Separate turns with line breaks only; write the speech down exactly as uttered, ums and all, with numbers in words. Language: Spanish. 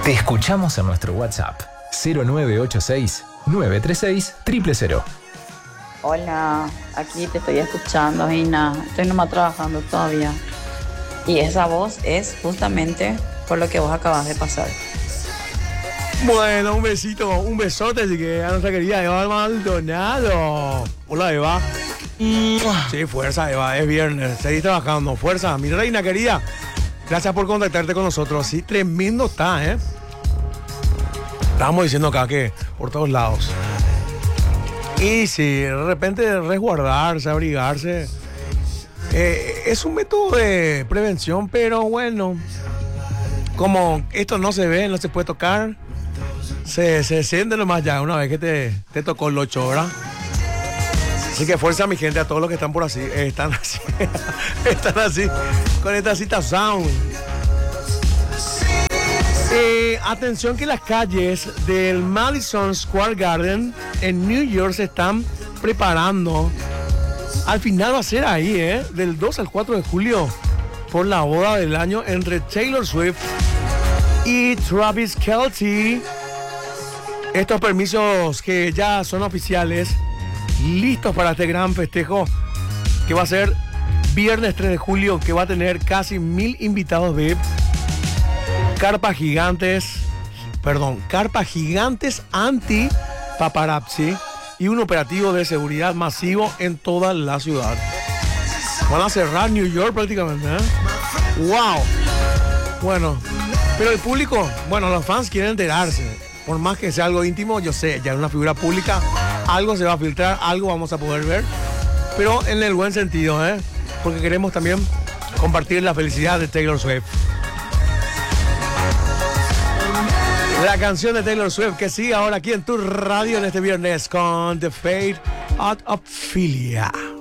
Te escuchamos en nuestro WhatsApp cero nueve ocho seis, nueve tres seis, cero cero cero.
Hola, aquí te estoy escuchando, Ina. Estoy nomás trabajando todavía. Y esa voz es justamente por lo que vos acabas de pasar.
Bueno, un besito, un besote, así que a nuestra querida Eva Maldonado. Hola, Eva. Sí, fuerza, Eva, es viernes, seguís trabajando, fuerza. Mi reina querida, gracias por contactarte con nosotros. Sí, tremendo está, ¿eh? Estábamos diciendo acá que por todos lados. Y si de repente resguardarse, abrigarse, eh, es un método de prevención, pero bueno, como esto no se ve, no se puede tocar, se, se siente nomás ya una vez que te, te tocó el ocho horas. Así que fuerza a mi gente, a todos los que están por así, eh, están así, están así, con esta cita sound. Eh, atención que las calles del Madison Square Garden en New York se están preparando. Al final va a ser ahí, ¿eh? Del dos al cuatro de julio, por la boda del año entre Taylor Swift y Travis Kelce. Estos permisos que ya son oficiales, listos para este gran festejo que va a ser viernes tres de julio, que va a tener casi mil invitados V I P. Carpas gigantes, perdón, carpas gigantes anti-paparazzi y un operativo de seguridad masivo en toda la ciudad. Van a cerrar New York prácticamente, ¿eh? ¡Wow! Bueno, pero el público, bueno, los fans quieren enterarse. Por más que sea algo íntimo, yo sé, ya es una figura pública, algo se va a filtrar, algo vamos a poder ver, pero en el buen sentido, ¿eh? Porque queremos también compartir la felicidad de Taylor Swift. La canción de Taylor Swift que sigue ahora aquí en tu radio en este viernes con The Fate of Ophelia.